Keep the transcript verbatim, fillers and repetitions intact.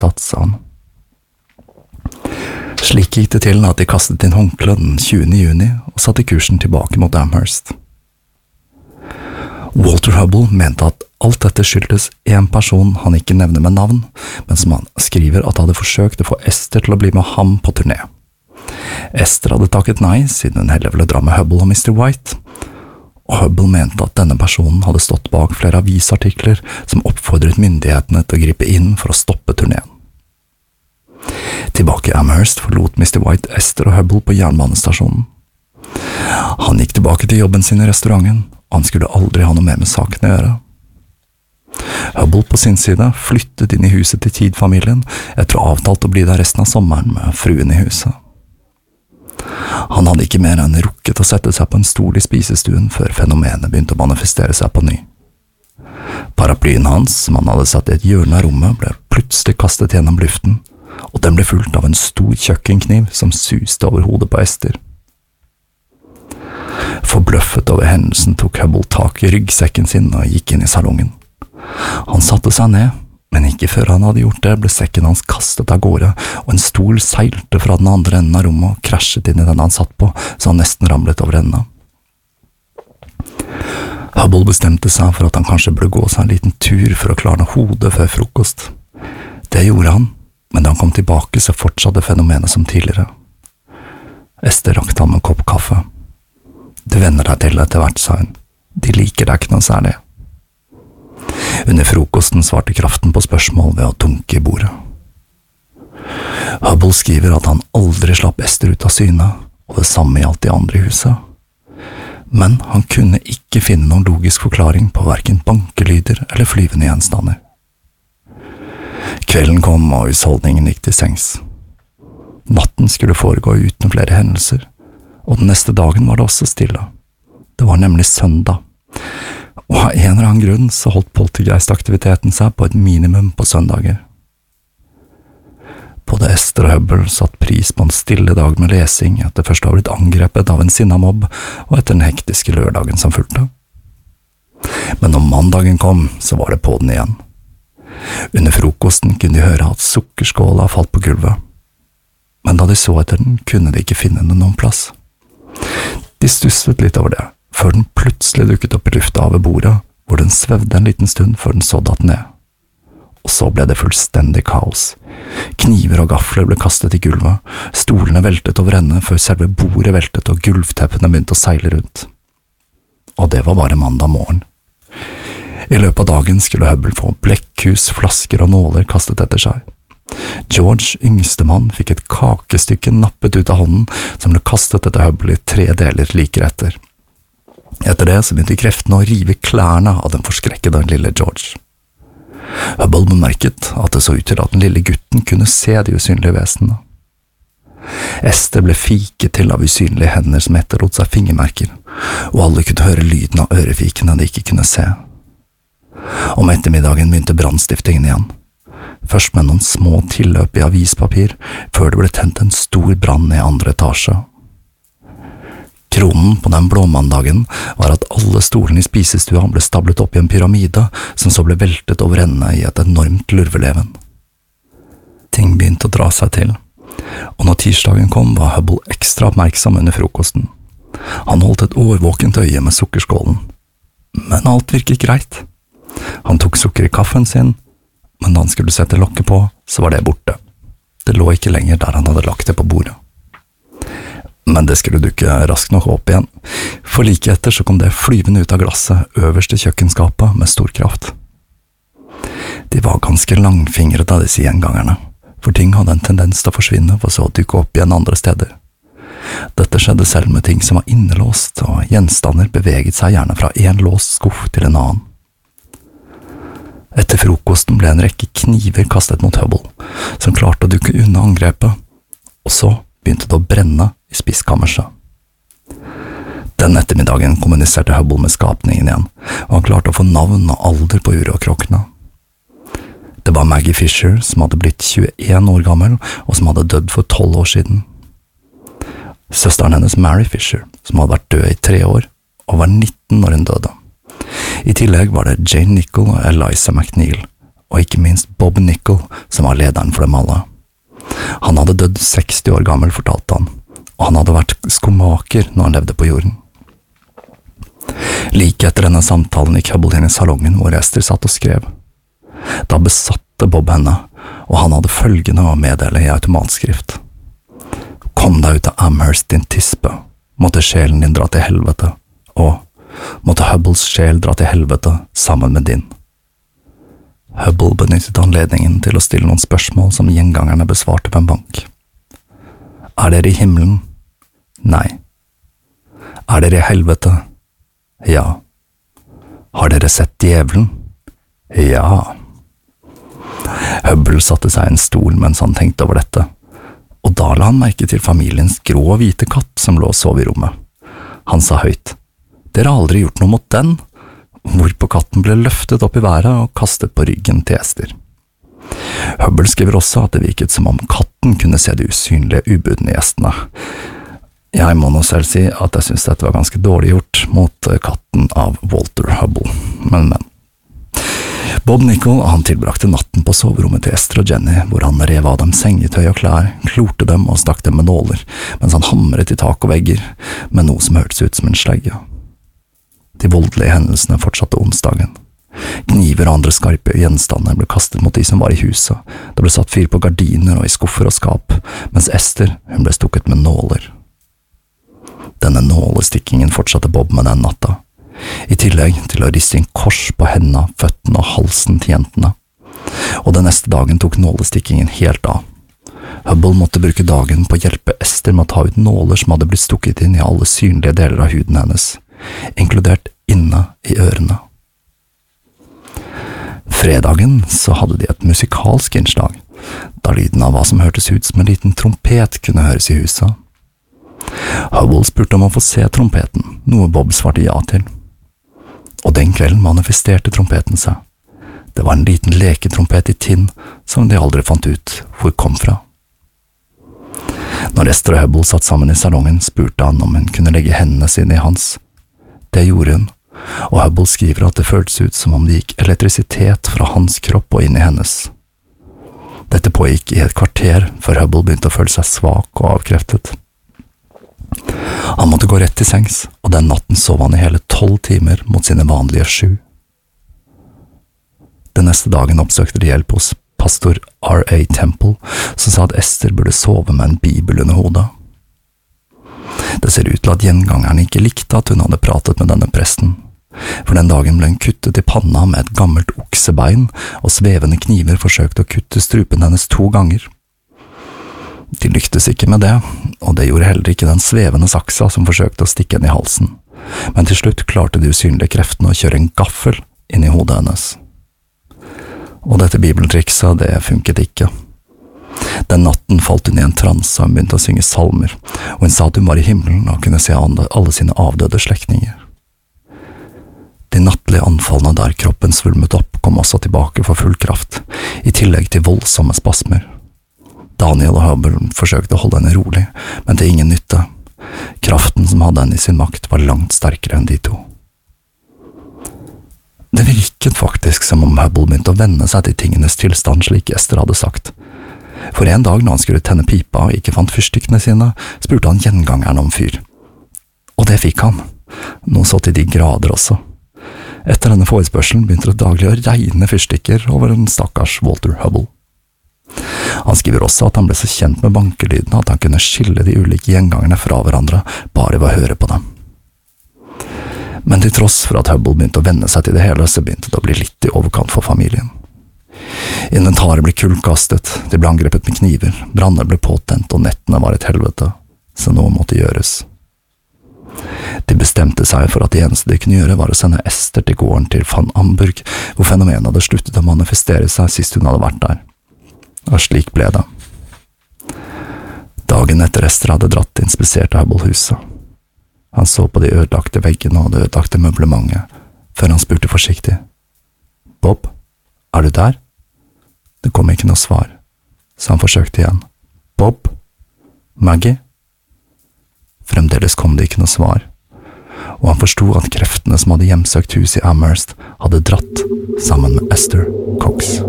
tatt, sa han. Slik gikk det til at de kastet inn håndkle den tjuende juni og satte kursen tilbake mot Amherst. Walter Hubble mente at alt dette skyldtes en person han ikke nevner med navn, men som han skriver at hadde forsøkt å få Esther til å bli med ham på turné. Esther hadde takket nei, siden hun heller ville dra med Hubble og mister White, og Hubble mente at denne personen hadde stått bak flere avisartikler som oppfordret myndighetene til å gripe inn for å stoppe turneen. Tilbake i Amherst forlot mister White Esther og Hubble på jernbanestasjonen. Han gikk tilbake til jobben sin i restauranten, og han skulle aldri ha noe mer med saken å gjøre. Hubble på sin side flyttet inn i huset til Teed-familien etter å ha avtalt å bli der resten av sommeren med fruen i huset. Han hadde ikke mer enn rukket å sette seg på en stol i spisestuen før fenomenet begynte å manifestere seg på ny. Paraplyen hans, som han hadde satt i et hjørne av rommet, ble plutselig kastet gjennom luften, og den ble fulgt av en stor kjøkkenkniv som suste over hodet på Esther. Forbløffet over hendelsen tok Hubble tak i ryggsekken sin og gikk inn i salongen. Han satte seg ned, men ikke før han hadde gjort det ble sekken hans kastet av gårde, og en stol seilte fra den andre enden av rommet og krasjet inn i den han satt på, så han nesten ramlet over enda. Hubble bestemte seg for at han kanskje burde gå seg en liten tur for å klarne hodet før frokost. Det gjorde han, men da han kom tilbake så fortsatte fenomenet som tidligere. Esther rakte ham en kopp kaffe. Du venner deg til etter hvert, sa hun. De liker deg ikke noe særlig. Under frokosten svarte kraften på spørsmål ved å dunke i bordet. Hubble skriver at han aldri slapp Esther ut av syne, og det samme gjaldt de andre i huset. Men han kunne ikke finne noen logisk forklaring på hverken bankelyder eller flyvende gjenstander. Kvelden kom, og husholdningen gikk til sengs. Natten skulle foregå uten flere hendelser, og den neste dagen var det også stille. Det var nemlig søndag, og av en eller annen grunn så holdt poltergeist-aktiviteten seg på et minimum på søndager. Både Esther og Hubble satt pris på en stille dag med lesing etter først å ha blitt angrepet av en sinnamobb og etter den hektiske lørdagen som fulgte. Men når mandagen kom, så var det på den igjen. Under frokosten kunne de høre at sukkerskåla falt på gulvet, men da de så etter den, kunne de ikke finne den noen plass. De stusset litt over det, før den plutselig dukket opp i lufta over bordet, hvor den svevde en liten stund før den så datt ned. Og så ble det fullstendig kaos. Kniver og gafler ble kastet i gulvet, stolene veltet over ende før selve bordet veltet og gulvteppene begynte å seile rundt. Og det var bare mandag morgen. I løpet av dagen skulle Hubble få blekkhus, flasker og nåler kastet etter seg. George, yngstemann, fikk et kakestykke nappet ut av hånden som ble kastet etter Hubble i tre deler like etter. Etter det så begynte kreftene å rive klærne av den forskrekkede lille George. Hubble bemerket at det så ut til at den lille gutten kunne se de usynlige vesenene. Esther ble fiket til av usynlige hender som etterlot seg fingermerker, og alle kunne høre lyden av ørefikene de ikke kunne se. Om ettermiddagen begynte brannstiftingen igjen. Først med noen små tilløp i avispapir, før det ble tent en stor brann i andre etasje. Kronen på den blåmandagen var at alle stolene i spisestua ble stablet opp i en pyramide, som så ble veltet over ende i et enormt lurveleven. Ting begynte å dra seg til, og når tirsdagen kom var Hubble ekstra oppmerksom under frokosten. Han holdt et årvåkent øye med sukkerskålen. Men alt virket greit. Han tok sukker i kaffen sin, men da han skulle sette lokket på, så var det borte. Det lå ikke lenger der han hadde lagt det på bordet. Men det skulle dukke raskt nok opp igjen, for like etter så kom det flyvende ut av glasset øverst i kjøkkenskapet med stor kraft. De var ganske langfingrete av disse gjengangerne, for ting hadde en tendens til å forsvinne for så å dukke opp igjen andre steder. Dette skjedde selv med ting som var innelåst, og gjenstander beveget seg gjerne fra en låst skuff til en annen. Etter frokosten ble en rekke kniver kastet mot Hubble, som klarte å dukke unna angrepet, og så begynte det å brenne i spiskammerset. Den ettermiddagen kommuniserte Hubble med skapningen igjen, og han klarte å få navn og alder på urokrokkene. Det var Maggie Fisher, som hadde blitt tjueen år gammel, og som hadde dødd for tolv år siden. Søsteren hennes Mary Fisher, som hadde vært død i tre år, og var nitten når hun døde. I tillegg var det Jane Nichol og Eliza McNeil, og ikke minst Bob Nickel, som var lederen for dem alle. Han hadde dødd seksti år gammel, fortalte han, og han hadde vært skomaker når han levde på jorden. Like etter denne samtalen gikk Hubble inn i salongen hvor Esther satt og skrev. Da besatte Bob henne, og han hadde følgende å meddele i automatskrift. Kom deg ut av Amherst, din tispe, måtte sjelen din dra til helvete, og måtte Hubbles sjel dra til helvete sammen med din. Hubble benyttet anledningen til å stille noen spørsmål som gjengangerne besvarte på en bank. Er dere i himmelen? Nei. Er dere i helvete? Ja. Har dere sett djevelen? Ja. Hubble satte seg i en stol mens han tenkte over dette, og da la han merke til familiens grå og hvite katt som lå og sov i rommet. Han sa høyt, dere har aldri gjort noe mot den, hvorpå katten ble løftet opp i været og kastet på ryggen til Esther. Hubble skriver også at det virket som om katten kunne se de usynlige ubudne gjestene. Jeg må nå selv si at jeg synes dette var ganske dårlig gjort mot katten av Walter Hubble, men men. Bob Nickel han tilbrakte natten på soverommet til Esther og Jenny, hvor han rev av dem sengetøy og klær, klorte dem og stakk dem med nåler, mens han hamret i tak og vegger, med noe som hørtes ut som en slegge. De voldelige hendelsene fortsatte onsdagen. Kniver og andre skarpe gjenstander ble kastet mot de som var i huset, det ble satt fyr på gardiner og i skuffer og skap, mens Esther hun ble stukket med nåler. Denne nålestikkingen fortsatte Bob med den natta, i tillegg til å riste inn kors på hendene, føttene og halsen til jentene. Og den neste dagen tok nålestikkingen helt av. Hubble måtte bruke dagen på å hjelpe Esther med å ta ut nåler som hadde blitt stukket inn i alle synlige deler av huden hennes, inkludert inne i ørene. Fredagen så hadde de et musikalsk innslag, da lyden av hva som hørtes ut som en liten trompet kunne høres i huset. Hubble spurte om å få se trompeten, noe Bob svarte ja til. Og den kvelden manifesterte trompeten seg. Det var en liten leketrompet i tinn som de aldri fant ut hvor kom fra. Når Esther og Hubble satt sammen i salongen, spurte han om hun kunne legge hendene sine i hans. Det gjorde hun, og Hubble skriver at det føltes ut som om det gikk elektrisitet fra hans kropp og inn i hennes. Dette pågikk i et kvarter før Hubble begynte å føle seg svak og avkreftet. Han måtte gå rett til sengs, og den natten sov han i hele tolv timer mot sine vanlige sju. Den neste dagen oppsøkte de hjelp hos pastor R A Temple, som sa at Esther burde sove med en bibel under hodet. Det ser ut til at gjengangeren ikke likte at hun hadde pratet med denne presten, for den dagen ble hun kuttet i panna med et gammelt oksebein, og svevende kniver forsøkte å kutte strupen hennes to ganger. De lyktes ikke med det, og det gjorde heller ikke den svevende saksa som forsøkte å stikke henne i halsen, men til slutt klarte de usynlige kreftene å kjøre en gaffel inn i hodet hennes. Og dette bibeltrikset, det funket ikke. Den natten falt hun i en transe og hun begynte å synge salmer, og hun sa at hun var i himmelen og kunne se alle sine avdøde slektninger. De nattlige anfallene der kroppen svulmet opp kom også tilbake for full kraft, i tillegg til voldsomme spasmer. Daniel og Hubble forsøkte å holde henne rolig, men til ingen nytte. Kraften som hadde henne i sin makt var langt sterkere enn de to. Det virket faktisk som om Hubble begynte å venne seg til tingenes tilstand slik Esther hadde sagt. For en dag når han skulle tenne pipa og ikke fant fyrstikkene sine, spurte han gjengangeren om fyr. Og det fikk han, noe så til de grader også. Etter denne forespørselen begynte det daglig å regne fyrstikker over en stakkars Walter Hubble. Han skriver også at han ble så kjent med bankelydene at han kunne skille de ulike gjengangerne fra hverandre bare ved å høre på dem. Men til tross for at Hubble begynte å venne seg til det hele, så begynte det å bli litt i overkant for familien. Inventaret ble kullkastet, de ble angrepet med kniver, branner ble påtent og nettene var et helvete, så noe måtte gjøres. De bestemte seg for at det eneste de kunne gjøre var å sende Esther til gården til van Amburg, hvor fenomenet hadde sluttet å manifestere seg sist hun hadde vært der. Og slik ble det. Dagen etter Esther hadde dratt, inspiserte Hubble huset. Han så på de ødelagte veggene og det ødelagte møblementet, før han spurte forsiktig. Bob, er du der? Det kom ikke noe svar, så han forsøkte igjen. Bob? Maggie? Fremdeles kom det ikke noe svar, og han forstod at kreftene som hadde hjemsøkt huset i Amherst hadde dratt sammen med Esther Cox.